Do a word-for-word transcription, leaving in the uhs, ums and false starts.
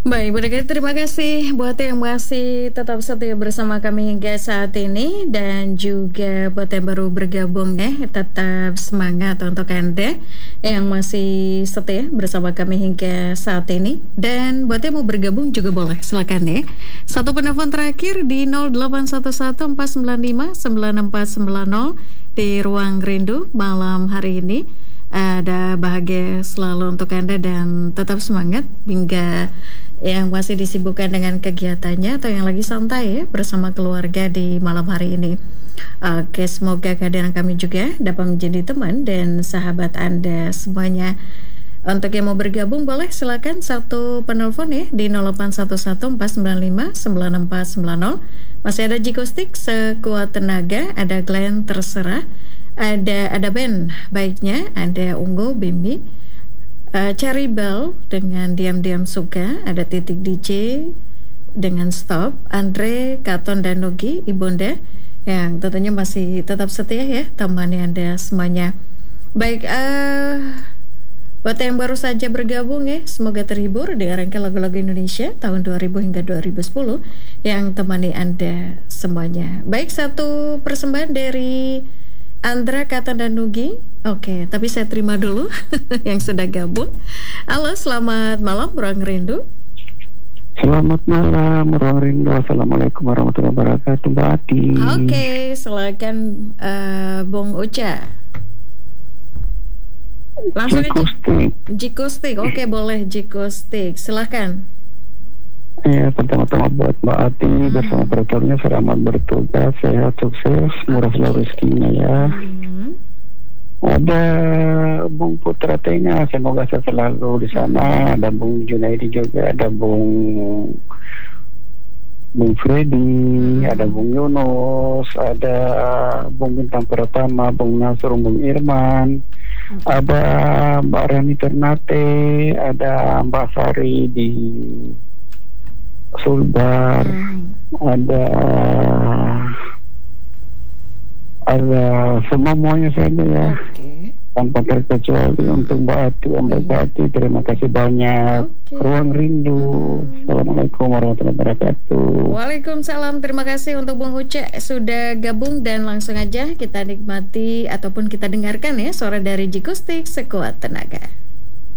Baik, berarti terima kasih buat yang masih tetap setia bersama kami hingga saat ini dan juga buat yang baru bergabung ya, tetap semangat untuk Anda yang masih setia bersama kami hingga saat ini dan buat yang mau bergabung juga boleh, silakan ya. Satu penelpon terakhir di nol delapan satu satu empat sembilan lima sembilan empat sembilan nol di ruang rindu malam hari ini. Ada bahagia selalu untuk Anda dan tetap semangat hingga yang masih disibukkan dengan kegiatannya atau yang lagi santai ya bersama keluarga di malam hari ini. Oke, semoga kehadiran kami juga dapat menjadi teman dan sahabat Anda semuanya. Untuk yang mau bergabung boleh silakan satu penelpon ya di nol delapan satu satu empat sembilan lima sembilan empat sembilan nol. Masih ada Jiko Stick sekuat tenaga, ada Glenn terserah, ada ada Ben baiknya, ada Ungu Bimbi, uh, Cherry Bell dengan diam-diam suka, ada Titik D J dengan Stop, Andre, Katon dan Nugi, Ibunda yang tentunya masih tetap setia ya temani Anda semuanya. Baik, uh, buat yang baru saja bergabung ya, semoga terhibur dengan rangkaian lagu-lagu Indonesia tahun dua ribu hingga dua ribu sepuluh yang temani Anda semuanya. Baik, satu persembahan dari Andra, Kata dan Nugi. Oke, tapi saya terima dulu yang sudah gabung. Halo, selamat malam Ruang Rindu. Selamat malam Ruang Rindu. Assalamualaikum warahmatullahi wabarakatuh, Mbak Ati. Oke, silakan uh, Bung Uca. Langsung Jiko Stick. Jiko Stick. Oke, boleh Jiko Stick. Silakan. Ya, pertama-tama buat Mbak Ati hmm. bersama perekarnya selamat bertugas, sehat, sukses, murah selalu rezekinya ya. Hmm. Ada Bung Putra Tengah, semoga saya selalu di sana. Ada Bung Junaidi juga, ada Bung Bung Freddy, hmm. ada Bung Yunus, ada Bung Bintang Pratama, Bung Nasr, Bung Irman, hmm. ada Mbak Rani Ternate, ada Mbak Sari di Sulbar, hmm. ada ada semuanya saja ya, okay. tanpa terkecuali hmm. untuk Mbak Ati, Mbak hmm. Ati, terima kasih banyak. Okay. Ruang Rindu. Hmm. Assalamualaikum warahmatullahi wabarakatuh. Waalaikumsalam, terima kasih untuk Bung Uce sudah gabung dan langsung aja kita nikmati ataupun kita dengarkan ya suara dari Jiko Stick sekuat tenaga.